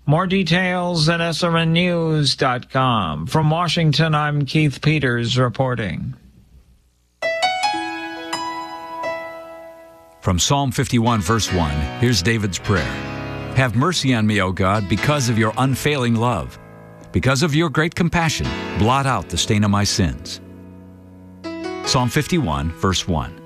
More details at srnnews.com. From Washington, I'm Keith Peters reporting. From Psalm 51, verse 1, here's David's prayer. Have mercy on me, O God, because of your unfailing love. Because of your great compassion, blot out the stain of my sins. Psalm 51, verse 1.